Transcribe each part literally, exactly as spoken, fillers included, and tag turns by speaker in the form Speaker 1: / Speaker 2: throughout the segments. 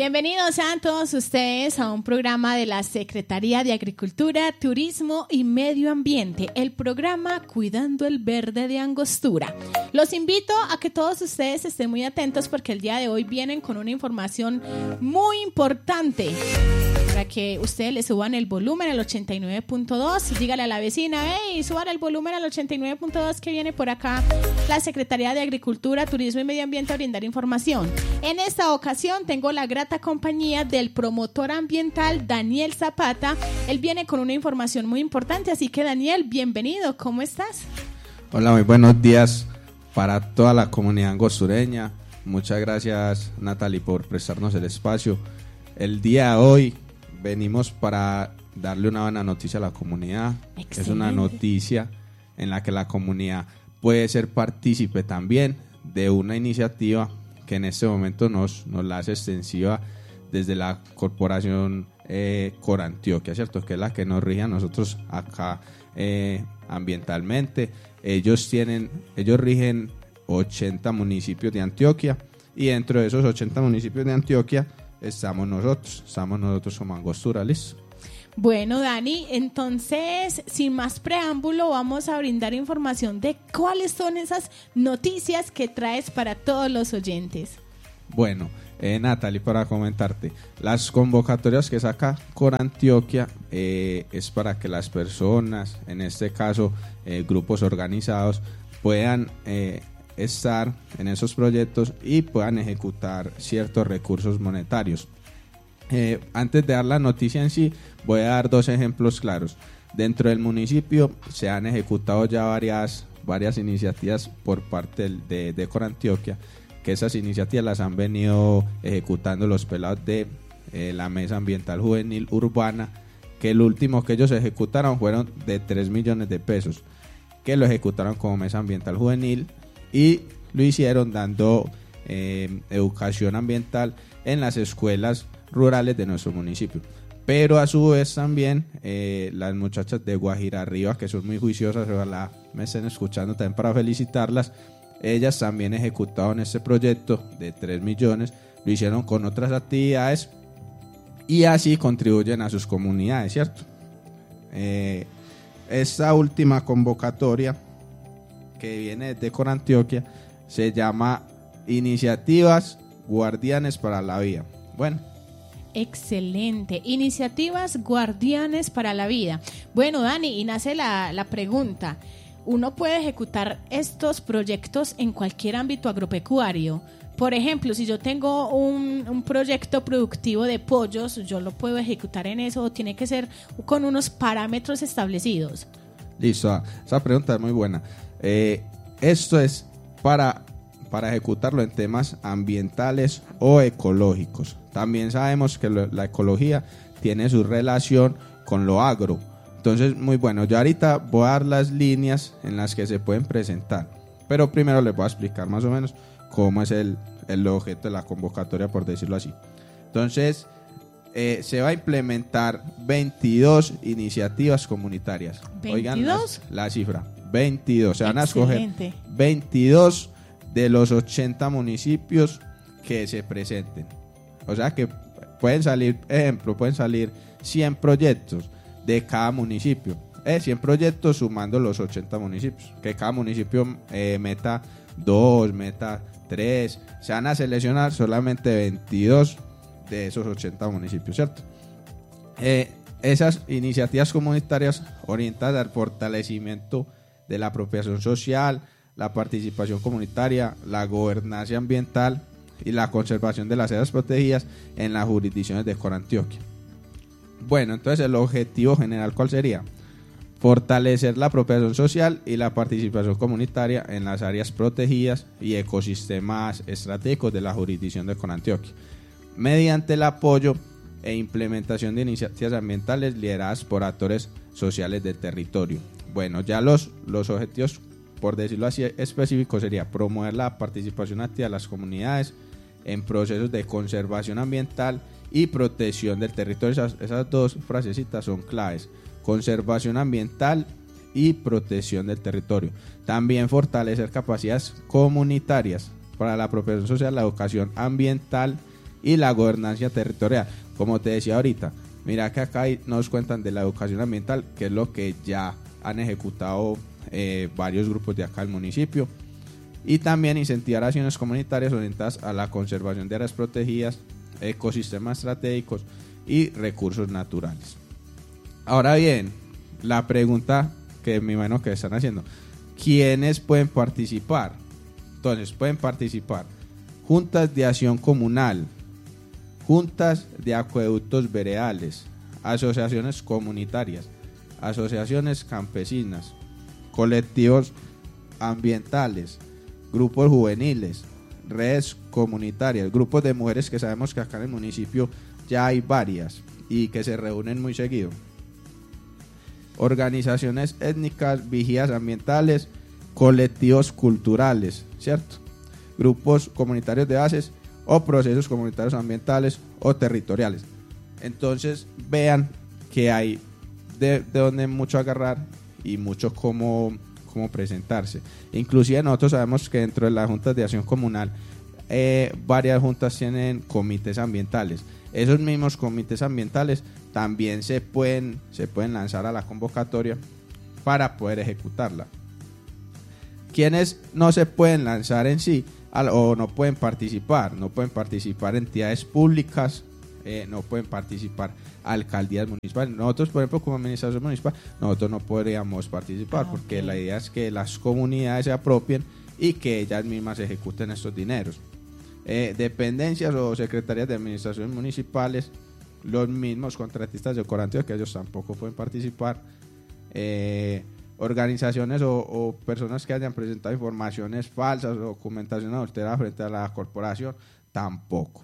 Speaker 1: Bienvenidos sean todos ustedes a un programa de la Secretaría de Agricultura, Turismo y Medio Ambiente, el programa Cuidando el Verde de Angostura. Los invito a que todos ustedes estén muy atentos porque el día de hoy vienen con una información muy importante. Para que ustedes le suban el volumen al ochenta y nueve punto dos, dígale a la vecina, hey, suban el volumen al ochenta y nueve punto dos que viene por acá la Secretaría de Agricultura, Turismo y Medio Ambiente a brindar información. En esta ocasión tengo la grata compañía del promotor ambiental Daniel Zapata. Él viene con una información muy importante, así que Daniel, bienvenido, ¿cómo estás?
Speaker 2: Hola, muy buenos días para toda la comunidad angostureña. Muchas gracias, Natalie, por prestarnos el espacio. El día de hoy venimos para darle una buena noticia a la comunidad. Excelente. Es una noticia en la que la comunidad puede ser partícipe también de una iniciativa que en este momento nos, nos la hace extensiva desde la corporación eh, Corantioquia, ¿cierto? Que es la que nos rige a nosotros acá eh, ambientalmente. Ellos tienen, ellos rigen ochenta municipios de Antioquia y dentro de esos ochenta municipios de Antioquia estamos nosotros, estamos nosotros como Angostura, ¿listo?
Speaker 1: Bueno, Dani, entonces, sin más preámbulo, vamos a brindar información de cuáles son esas noticias que traes para todos los oyentes.
Speaker 2: Bueno, eh, Natalie, para comentarte, las convocatorias que saca Corantioquia eh, es para que las personas, en este caso eh, grupos organizados, puedan eh, estar en esos proyectos y puedan ejecutar ciertos recursos monetarios. Eh, antes de dar la noticia en sí, voy a dar dos ejemplos claros. Dentro del municipio se han ejecutado ya varias, varias iniciativas por parte del, de, de Corantioquia, que esas iniciativas las han venido ejecutando los pelados de eh, la Mesa Ambiental Juvenil Urbana, que el último que ellos ejecutaron fueron de tres millones de pesos, que lo ejecutaron como Mesa Ambiental Juvenil y lo hicieron dando eh, educación ambiental en las escuelas rurales de nuestro municipio. Pero a su vez también eh, las muchachas de Guajira Arriba, que son muy juiciosas, ojalá me estén escuchando también para felicitarlas, ellas también ejecutaron este proyecto de tres millones, lo hicieron con otras actividades y así contribuyen a sus comunidades, ¿cierto? Eh, esta última convocatoria que viene de Corantioquia se llama Iniciativas Guardianes para la Vida. Bueno,
Speaker 1: excelente, iniciativas guardianes para la vida. Bueno, Dani, y nace la, la pregunta, ¿uno puede ejecutar estos proyectos en cualquier ámbito agropecuario? Por ejemplo, si yo tengo un, un proyecto productivo de pollos, ¿yo lo puedo ejecutar en eso o tiene que ser con unos parámetros establecidos?
Speaker 2: Listo, esa pregunta es muy buena. Eh, esto es para, para ejecutarlo en temas ambientales o ecológicos. También sabemos que lo, la ecología tiene su relación con lo agro. Entonces, muy bueno, yo ahorita voy a dar las líneas en las que se pueden presentar. Pero primero les voy a explicar más o menos cómo es el, el objeto de la convocatoria, por decirlo así. Entonces, eh, se va a implementar veintidós iniciativas comunitarias.
Speaker 1: ¿veintidós?
Speaker 2: Oigan la, la cifra, veintidós. Se van
Speaker 1: excelente.
Speaker 2: a escoger veintidós de los ochenta municipios que se presenten. O sea que pueden salir, ejemplo, pueden salir cien proyectos de cada municipio. Eh, cien proyectos sumando los ochenta municipios. Que cada municipio eh, meta dos, meta tres. Se van a seleccionar solamente veintidós de esos ochenta municipios, ¿cierto? Eh, esas iniciativas comunitarias orientadas al fortalecimiento de la apropiación social, la participación comunitaria, la gobernanza ambiental y la conservación de las áreas protegidas en las jurisdicciones de Corantioquia. Bueno, entonces el objetivo general, ¿cuál sería? Fortalecer la apropiación social y la participación comunitaria en las áreas protegidas y ecosistemas estratégicos de la jurisdicción de Corantioquia, mediante el apoyo e implementación de iniciativas ambientales lideradas por actores sociales del territorio. Bueno, ya los, los objetivos, por decirlo así, específicos sería promover la participación activa de las comunidades en procesos de conservación ambiental y protección del territorio. Esas, esas dos frasecitas son claves: conservación ambiental y protección del territorio. También fortalecer capacidades comunitarias para la apropiación social, la educación ambiental y la gobernanza territorial. Como te decía ahorita, mira que acá nos cuentan de la educación ambiental, que es lo que ya han ejecutado eh, varios grupos de acá del municipio, y también incentivar acciones comunitarias orientadas a la conservación de áreas protegidas, ecosistemas estratégicos y recursos naturales. Ahora bien, la pregunta que me imagino que están haciendo, ¿quiénes pueden participar? Entonces, pueden participar juntas de acción comunal, juntas de acueductos veredales, asociaciones comunitarias, asociaciones campesinas, colectivos ambientales, grupos juveniles, redes comunitarias, grupos de mujeres, que sabemos que acá en el municipio ya hay varias y que se reúnen muy seguido, organizaciones étnicas, vigías ambientales, colectivos culturales, ¿cierto? Grupos comunitarios de bases o procesos comunitarios ambientales o territoriales. Entonces vean que hay de, de donde mucho agarrar y mucho cómo, cómo presentarse. Inclusive nosotros sabemos que dentro de las juntas de acción comunal eh, varias juntas tienen comités ambientales. Esos mismos comités ambientales también se pueden, se pueden lanzar a la convocatoria para poder ejecutarla. Quienes no se pueden lanzar en sí o no pueden participar, no pueden participar entidades públicas, eh, no pueden participar alcaldías municipales. Nosotros, por ejemplo, como administración municipal, nosotros no podríamos participar ah, porque okay. La idea es que las comunidades se apropien y que ellas mismas ejecuten estos dineros. Eh, dependencias o secretarías de administraciones municipales, los mismos contratistas de Corantioquia, que ellos tampoco pueden participar. Eh, organizaciones o, o personas que hayan presentado informaciones falsas o documentación adulterada frente a la corporación, tampoco.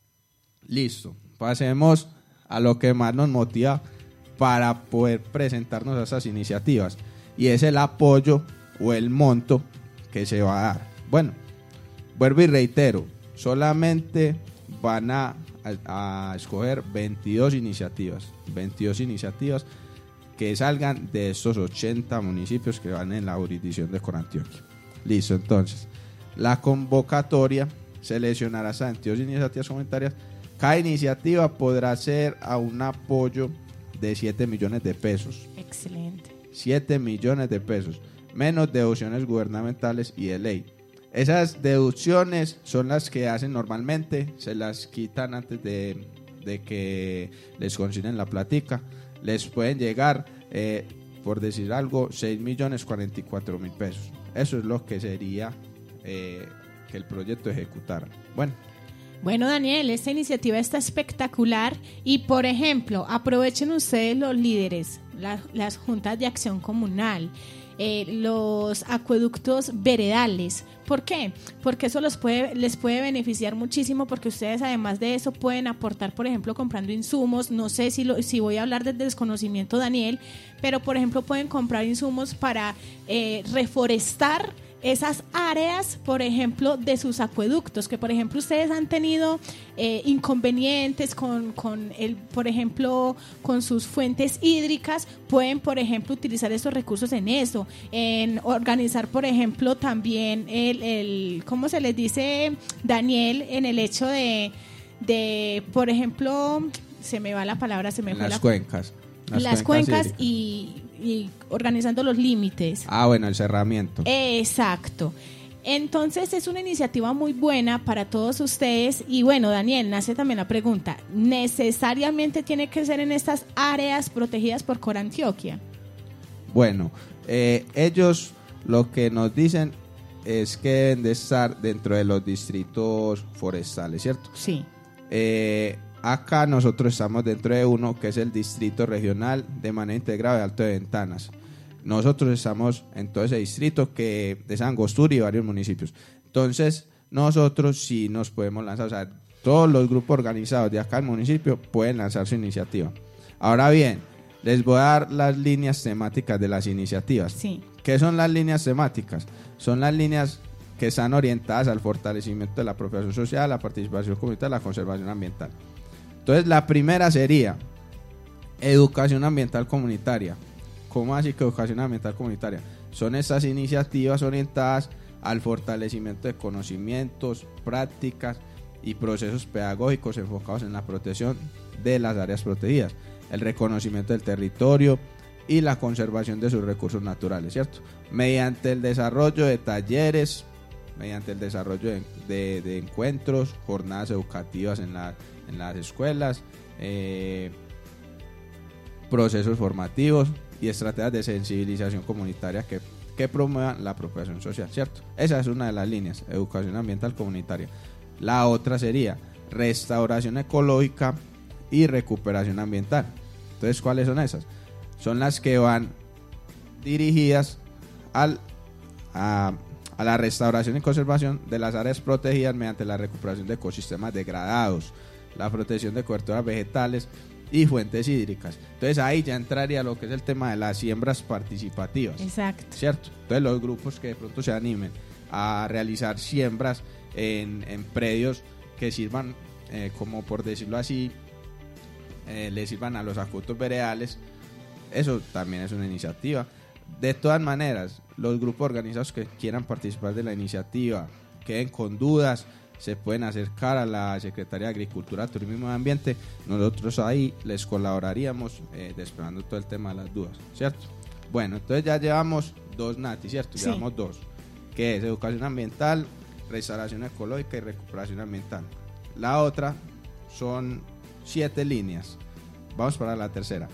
Speaker 2: Listo, pasemos a lo que más nos motiva para poder presentarnos a esas iniciativas, y es el apoyo o el monto que se va a dar. Bueno, vuelvo y reitero, solamente van a, a, a escoger veintidós iniciativas, veintidós iniciativas que salgan de estos ochenta municipios que van en la jurisdicción de Corantioquia. Listo, entonces, la convocatoria seleccionará esas veintidós iniciativas comunitarias. Cada iniciativa podrá ser a un apoyo de siete millones de pesos.
Speaker 1: Excelente.
Speaker 2: siete millones de pesos, menos deducciones gubernamentales y de ley. Esas deducciones son las que hacen normalmente, se las quitan antes de, de que les consignen la platica. Les pueden llegar, eh, por decir algo, seis millones cuarenta y cuatro mil pesos. Eso es lo que sería eh, que el proyecto ejecutara. Bueno.
Speaker 1: Bueno, Daniel, esta iniciativa está espectacular y, por ejemplo, aprovechen ustedes los líderes, la, las juntas de acción comunal, eh, los acueductos veredales. ¿Por qué? Porque eso los puede, les puede beneficiar muchísimo, porque ustedes además de eso pueden aportar, por ejemplo, comprando insumos. No sé si, lo, si voy a hablar del desconocimiento, Daniel, pero por ejemplo pueden comprar insumos para eh, reforestar esas áreas, por ejemplo, de sus acueductos, que por ejemplo ustedes han tenido eh, inconvenientes con, con el, por ejemplo, con sus fuentes hídricas. Pueden, por ejemplo, utilizar esos recursos en eso, en organizar, por ejemplo, también el, el ¿cómo se les dice, Daniel? En el hecho de, de por ejemplo, se me va la palabra, se me
Speaker 2: en
Speaker 1: fue
Speaker 2: las
Speaker 1: la
Speaker 2: cuencas.
Speaker 1: Las, las cuencas, cuencas y, y organizando los límites.
Speaker 2: Ah, bueno, el cerramiento.
Speaker 1: Exacto. Entonces es una iniciativa muy buena para todos ustedes. Y bueno, Daniel, nace también la pregunta, ¿necesariamente tiene que ser en estas áreas protegidas por Corantioquia?
Speaker 2: Bueno, eh, ellos lo que nos dicen es que deben de estar dentro de los distritos forestales, ¿cierto?
Speaker 1: Sí.
Speaker 2: Eh, acá nosotros estamos dentro de uno que es el Distrito Regional de Manejo Integrado de Alto de Ventanas. Nosotros estamos en todo ese distrito que es Angostura y varios municipios. Entonces, nosotros sí nos podemos lanzar, o sea, todos los grupos organizados de acá del municipio pueden lanzar su iniciativa. Ahora bien, les voy a dar las líneas temáticas de las iniciativas.
Speaker 1: Sí.
Speaker 2: ¿Qué son las líneas temáticas? Son las líneas que están orientadas al fortalecimiento de la apropiación social, la participación comunitaria, la conservación ambiental. Entonces, la primera sería educación ambiental comunitaria. ¿Cómo así que educación ambiental comunitaria? Son estas iniciativas orientadas al fortalecimiento de conocimientos, prácticas y procesos pedagógicos enfocados en la protección de las áreas protegidas, el reconocimiento del territorio y la conservación de sus recursos naturales, ¿cierto? Mediante el desarrollo de talleres, mediante el desarrollo de, de, de encuentros, jornadas educativas en, la, en las escuelas, eh, procesos formativos y estrategias de sensibilización comunitaria que, que promuevan la apropiación social, ¿cierto? Esa es una de las líneas, educación ambiental comunitaria. La otra sería restauración ecológica y recuperación ambiental. Entonces, ¿cuáles son esas? Son las que van dirigidas al, a, a la restauración y conservación de las áreas protegidas mediante la recuperación de ecosistemas degradados, la protección de coberturas vegetales y fuentes hídricas. Entonces ahí ya entraría lo que es el tema de las siembras participativas.
Speaker 1: Exacto.
Speaker 2: ¿Cierto? Entonces los grupos que de pronto se animen a realizar siembras en, en predios que sirvan, eh, como por decirlo así, eh, le sirvan a los acueductos veredales, eso también es una iniciativa. De todas maneras, los grupos organizados que quieran participar de la iniciativa, queden con dudas, se pueden acercar a la Secretaría de Agricultura, Turismo y Medio Ambiente. Nosotros ahí les colaboraríamos, eh, despejando todo el tema de las dudas, ¿cierto? Bueno, entonces ya llevamos dos Nati, ¿cierto?
Speaker 1: Sí.
Speaker 2: Llevamos dos, que es educación ambiental, restauración ecológica y recuperación ambiental. La otra son siete líneas. Vamos para la tercera.